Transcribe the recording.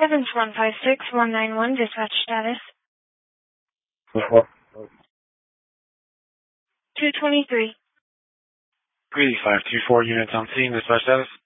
Evans 156191, dispatch status. 223. Greedy 524 units on scene, dispatch status.